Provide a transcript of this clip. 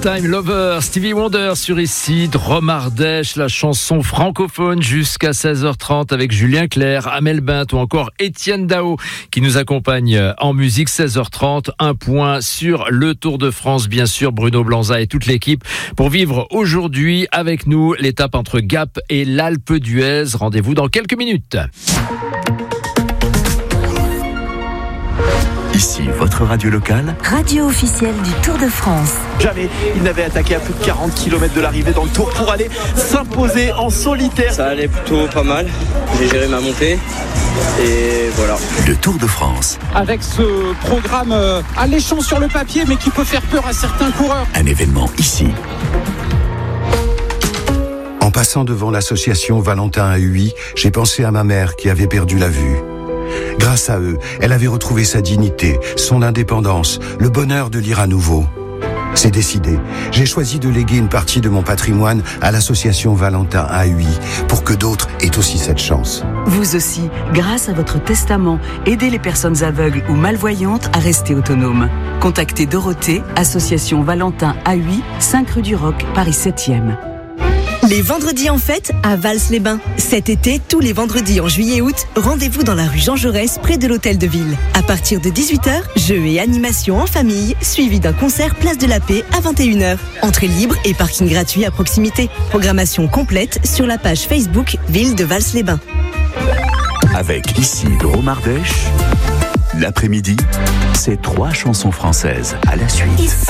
Part-Time Lover, Stevie Wonder sur ici, Drôme Ardèche, la chanson francophone jusqu'à 16h30 avec Julien Clerc, Amel Bint ou encore Étienne Dao qui nous accompagne en musique. 16h30, un point sur le Tour de France, bien sûr, Bruno Blanza et toute l'équipe pour vivre aujourd'hui avec nous l'étape entre Gap et l'Alpe d'Huez. Rendez-vous dans quelques minutes. Ici, votre radio locale. Radio officielle du Tour de France. Jamais il n'avait attaqué à plus de 40 km de l'arrivée dans le Tour pour aller s'imposer en solitaire. Ça allait plutôt pas mal. J'ai géré ma montée et voilà. Le Tour de France. Avec ce programme alléchant sur le papier mais qui peut faire peur à certains coureurs. Un événement ici. En passant devant l'association Valentin à Huy, j'ai pensé à ma mère qui avait perdu la vue. Grâce à eux, elle avait retrouvé sa dignité, son indépendance, le bonheur de lire à nouveau. C'est décidé. J'ai choisi de léguer une partie de mon patrimoine à l'association Valentin à Huy pour que d'autres aient aussi cette chance. Vous aussi, grâce à votre testament, aidez les personnes aveugles ou malvoyantes à rester autonomes. Contactez Dorothée, association Valentin à Huy, 5 rue du Roc, Paris 7e. Les vendredis en fête à Vals-les-Bains. Cet été, tous les vendredis en juillet-août, rendez-vous dans la rue Jean Jaurès, près de l'Hôtel de Ville. À partir de 18h, jeux et animations en famille, suivi d'un concert Place de la Paix à 21h. Entrée libre et parking gratuit à proximité. Programmation complète sur la page Facebook Ville de Vals-les-Bains. Avec ici Drôme Ardèche. L'après-midi, c'est 3 chansons françaises à la suite.